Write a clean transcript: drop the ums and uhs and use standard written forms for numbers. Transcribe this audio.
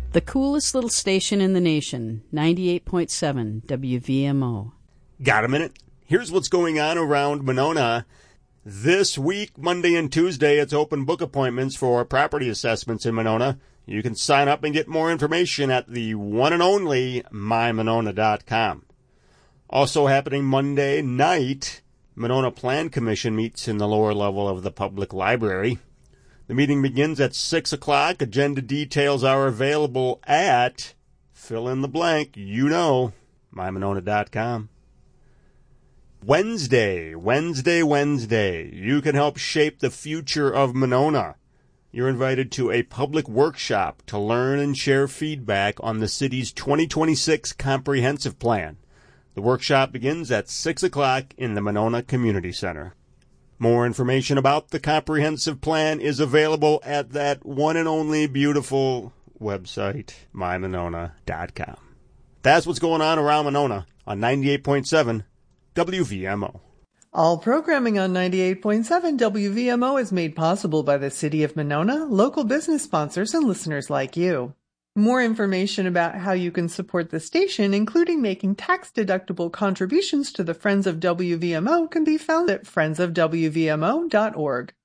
The coolest little station in the nation, 98.7 WVMO. Got a minute? Here's what's going on around Monona. This week, Monday and Tuesday, it's open book appointments for property assessments in Monona. You can sign up and get more information at the one and only mymonona.com. Also happening Monday night, Monona Plan Commission meets in the lower level of the public library. The meeting begins at 6 o'clock. Agenda details are available at, fill in the blank, mymonona.com. Wednesday. You can help shape the future of Monona. You're invited to a public workshop to learn and share feedback on the city's 2026 comprehensive plan. The workshop begins at 6 o'clock in the Monona Community Center. More information about the comprehensive plan is available at that one and only beautiful website, mymonona.com. That's what's going on around Monona on 98.7 WVMO. All programming on 98.7 WVMO is made possible by the City of Monona, local business sponsors, and listeners like you. More information about how you can support the station, including making tax-deductible contributions to the Friends of WVMO, can be found at friendsofwvmo.org.